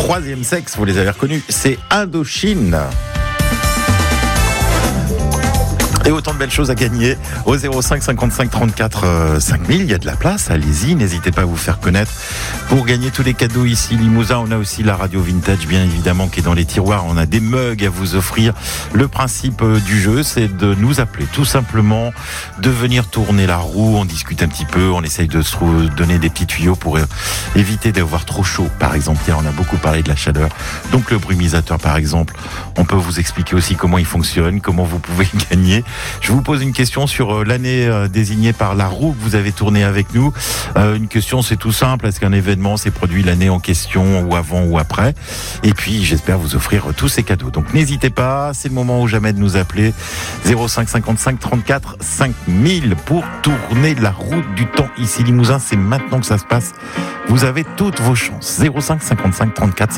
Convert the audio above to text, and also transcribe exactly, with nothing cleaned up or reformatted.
troisième sexe, vous les avez reconnus, c'est Indochine. Et autant de belles choses à gagner au zéro cinq cinquante-cinq trente-quatre cinq mille. Il y a de la place, allez-y, n'hésitez pas à vous faire connaître pour gagner tous les cadeaux ici. Limousin, on a aussi la radio vintage, bien évidemment, qui est dans les tiroirs. On a des mugs à vous offrir. Le principe du jeu, c'est de nous appeler, tout simplement, de venir tourner la roue. On discute un petit peu, on essaye de se donner des petits tuyaux pour éviter d'avoir trop chaud. Par exemple, hier, on a beaucoup parlé de la chaleur. Donc, le brumisateur, par exemple, on peut vous expliquer aussi comment il fonctionne, comment vous pouvez gagner. Je vous pose une question sur l'année désignée par la roue que vous avez tournée avec nous. Euh, une question, c'est tout simple. Est-ce qu'un événement s'est produit l'année en question ou avant ou après? Et puis, j'espère vous offrir tous ces cadeaux. Donc, n'hésitez pas. C'est le moment ou jamais de nous appeler. zéro cinq cinquante-cinq trente-quatre cinq mille pour tourner la route du temps ici Limousin. C'est maintenant que ça se passe. Vous avez toutes vos chances. zéro cinq cinquante-cinq trente-quatre cinq mille.